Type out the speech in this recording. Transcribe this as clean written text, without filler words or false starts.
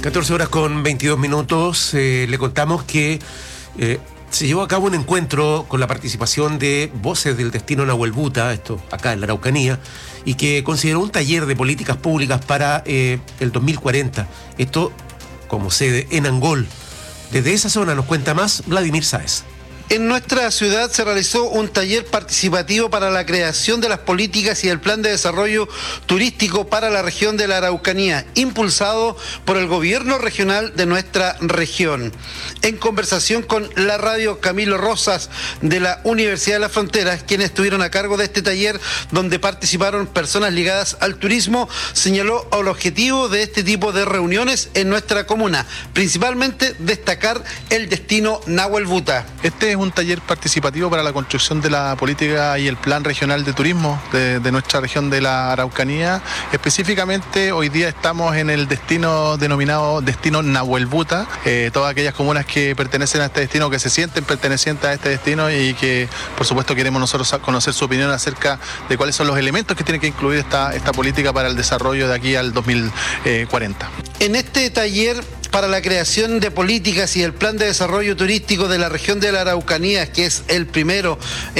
14 horas con 22 minutos. Le contamos que se llevó a cabo un encuentro con la participación de Voces del Destino Nahuelbuta, esto acá en la Araucanía, y que consideró un taller de políticas públicas para el 2040. Esto como sede en Angol. Desde esa zona nos cuenta más Vladimir Sáez. En nuestra ciudad se realizó un taller participativo para la creación de las políticas y el plan de desarrollo turístico para la región de la Araucanía, impulsado por el gobierno regional de nuestra región. En conversación con la radio Camilo Rosas de la Universidad de las Fronteras, quienes estuvieron a cargo de este taller donde participaron personas ligadas al turismo, señaló el objetivo de este tipo de reuniones en nuestra comuna, principalmente destacar el destino Nahuelbuta. Este es un taller participativo para la construcción de la política y el plan regional de turismo de nuestra región de la Araucanía. Específicamente hoy día estamos en el destino denominado destino Nahuelbuta, todas aquellas comunas que pertenecen a este destino, que se sienten pertenecientes a este destino y que por supuesto queremos nosotros conocer su opinión acerca de cuáles son los elementos que tiene que incluir esta política para el desarrollo de aquí al 2040. En este taller para la creación de políticas y el plan de desarrollo turístico de la región de la Araucanía, que es el primero